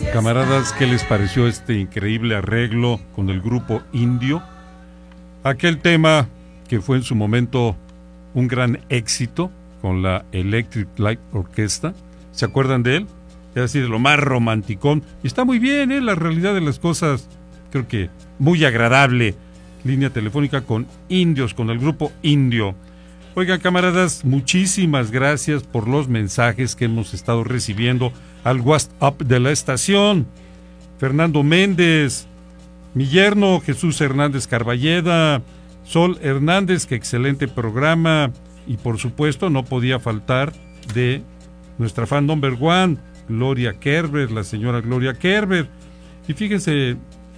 Camaradas, ¿qué les pareció este increíble arreglo con el grupo Indio? Aquel tema que fue en su momento un gran éxito con la Electric Light Orchestra. ¿Se acuerdan de él? Era así de lo más romanticón. Y está muy bien, la realidad de las cosas, creo que muy agradable. Línea telefónica con Indios, con el grupo Indio. Oigan, camaradas, muchísimas gracias por los mensajes que hemos estado recibiendo al WhatsApp de la estación. Fernando Méndez, mi yerno Jesús Hernández Carballeda, Sol Hernández, que excelente programa, y por supuesto no podía faltar de nuestra fan number one, Gloria Kerber, la señora Gloria Kerber. Y fíjense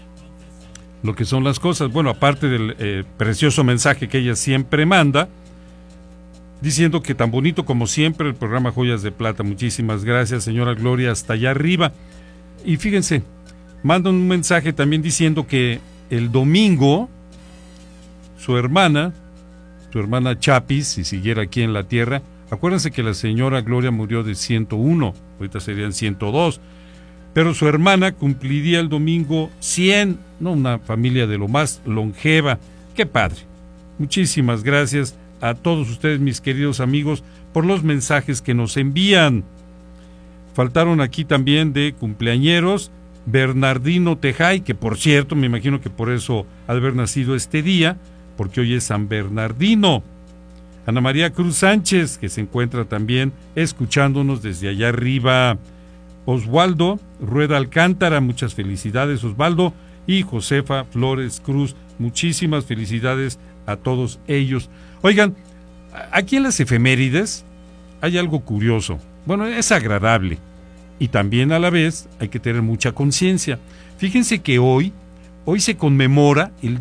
lo que son las cosas. Bueno, aparte del precioso mensaje que ella siempre manda, diciendo que tan bonito como siempre el programa Joyas de Plata. Muchísimas gracias, señora Gloria, hasta allá arriba. Y fíjense, mandan un mensaje también diciendo que el domingo su hermana Chapis, si siguiera aquí en la tierra, acuérdense que la señora Gloria murió de 101, ahorita serían 102, pero su hermana cumpliría el domingo 100, ¿no? Una familia de lo más longeva. ¡Qué padre! Muchísimas gracias a todos ustedes, mis queridos amigos, por los mensajes que nos envían. Faltaron aquí también de cumpleañeros Bernardino Tejay, que por cierto, me imagino que por eso ha de haber nacido este día, porque hoy es San Bernardino. Ana María Cruz Sánchez, que se encuentra también escuchándonos desde allá arriba. Oswaldo Rueda Alcántara, muchas felicidades, Osvaldo. Y Josefa Flores Cruz, muchísimas felicidades a todos ellos. Oigan, aquí en las efemérides hay algo curioso. Bueno, es agradable y también a la vez hay que tener mucha conciencia. Fíjense que hoy se conmemora el